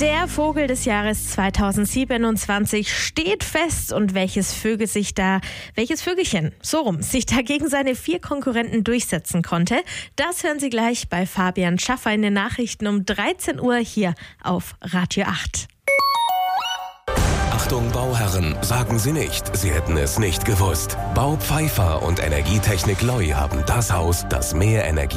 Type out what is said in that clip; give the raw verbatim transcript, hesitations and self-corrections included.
Der Vogel des Jahres zweitausendsiebenundzwanzig steht fest und welches Vögel sich da, welches Vögelchen, so rum, sich da gegen seine vier Konkurrenten durchsetzen konnte, das hören Sie gleich bei Fabian Schaffer in den Nachrichten um dreizehn Uhr hier auf Radio acht. Achtung Bauherren, sagen Sie nicht, Sie hätten es nicht gewusst. Bau Pfeiffer und Energietechnik Loi haben das Haus, das mehr Energie